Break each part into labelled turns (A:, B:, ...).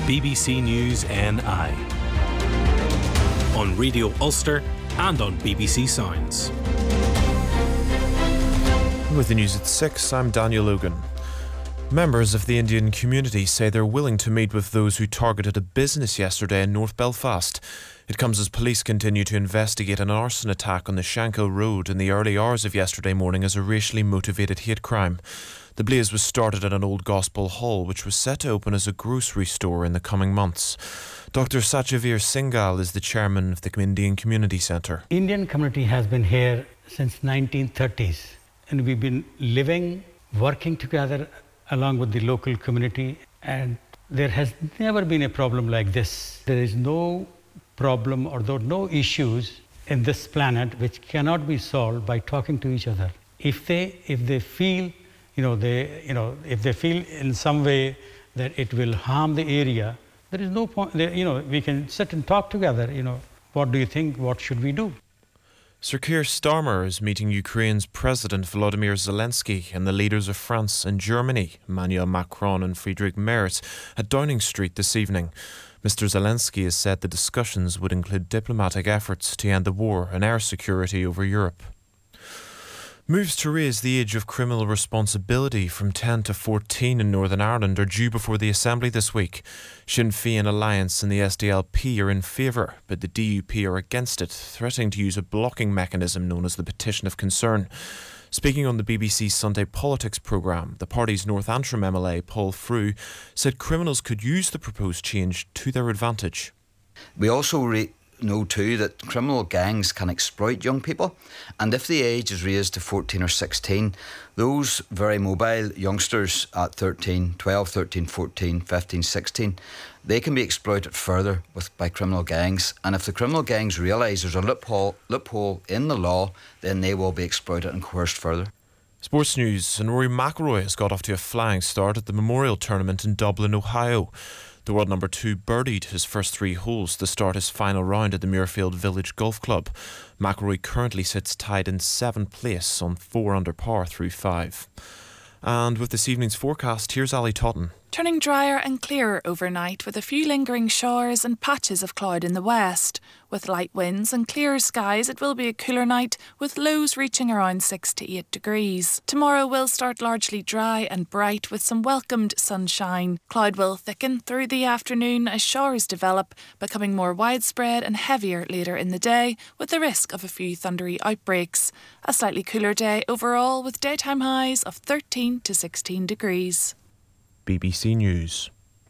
A: BBC News NI. On Radio Ulster and on BBC Sounds.
B: With the news at 6, I'm Daniel Logan. Members of the Indian community say they're willing to meet with those who targeted a business yesterday in North Belfast. It comes as police continue to investigate an arson attack on the Shankill Road in the early hours of yesterday morning as a racially motivated hate crime. The blaze was started at an old gospel hall which was set to open as a grocery store in the coming months. Dr. Satyaveer Singhal is the chairman of the Indian Community Centre.
C: Indian community has been here since 1930s and we've been living, working together along with the local community, and there has never been a problem like this. There is no problem or there are no issues in this planet which cannot be solved by talking to each other. If they feel, if they feel in some way that it will harm the area, there is no point. We can sit and talk together. What do you think? What should we do?
B: Sir Keir Starmer is meeting Ukraine's President Volodymyr Zelensky and the leaders of France and Germany, Emmanuel Macron and Friedrich Merz, at Downing Street this evening. Mr. Zelensky has said the discussions would include diplomatic efforts to end the war and air security over Europe. Moves to raise the age of criminal responsibility from 10 to 14 in Northern Ireland are due before the Assembly this week. Sinn Féin Alliance and the SDLP are in favour, but the DUP are against it, threatening to use a blocking mechanism known as the Petition of Concern. Speaking on the BBC Sunday Politics programme, the party's North Antrim MLA Paul Frew said criminals could use the proposed change to their advantage.
D: We also know too that criminal gangs can exploit young people, and if the age is raised to 14 or 16, those very mobile youngsters at 13, 12, 13, 14, 15, 16, they can be exploited further by criminal gangs, and if the criminal gangs realise there's a loophole in the law, then they will be exploited and coerced further.
B: Sports news, and Rory McIlroy has got off to a flying start at the Memorial Tournament in Dublin, Ohio. The world number 2 birdied his first 3 holes to start his final round at the Muirfield Village Golf Club. McIlroy currently sits tied in 7th place on 4 under par through 5. And with this evening's forecast, here's Ali Totten.
E: Turning drier and clearer overnight with a few lingering showers and patches of cloud in the west. With light winds and clearer skies, it will be a cooler night with lows reaching around 6 to 8 degrees. Tomorrow will start largely dry and bright with some welcomed sunshine. Cloud will thicken through the afternoon as showers develop, becoming more widespread and heavier later in the day with the risk of a few thundery outbreaks. A slightly cooler day overall with daytime highs of 13 to 16 degrees.
B: BBC News.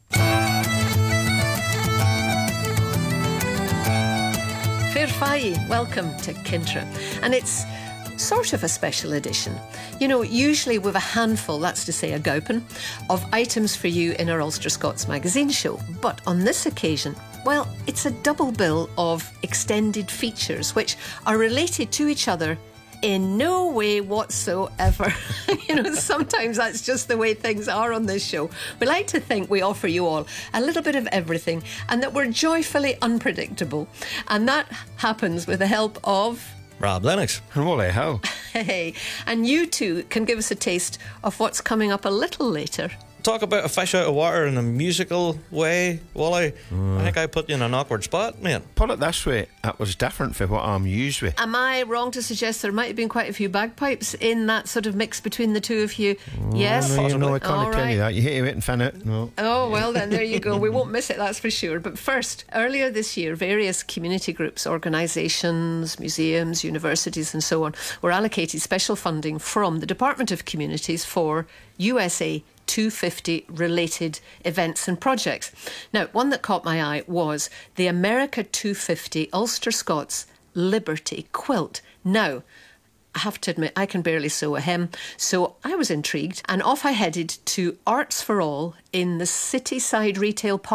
F: Fair Fai, welcome to Kintra. And it's sort of a special edition. Usually we've a handful, that's to say a gowpen, of items for you in our Ulster Scots magazine show. But on this occasion, well, it's a double bill of extended features which are related to each other in no way whatsoever. Sometimes that's just the way things are on this show. We like to think we offer you all a little bit of everything and that we're joyfully unpredictable. And that happens with the help of
G: Rob Lennox and Wally Howe.
F: Hey, and you too can give us a taste of what's coming up a little later.
G: Talk about a fish out of water in a musical way, Wally. I think I put you in an awkward spot, mate.
H: Put it this way, it was different for what I'm used with.
F: Am I wrong to suggest there might have been quite a few bagpipes in that sort of mix between the two of you? Yes?
H: No, I can't tell you that. You hate to wait and fin it. No.
F: Oh, well then, there you go. We won't miss it, that's for sure. But first, earlier this year, various community groups, organisations, museums, universities and so on were allocated special funding from the Department of Communities for USA 250 related events and projects. Now, one that caught my eye was the America 250 Ulster Scots Liberty Quilt. Now, I have to admit, I can barely sew a hem, so I was intrigued, and off I headed to Arts for All in the Cityside Retail Park.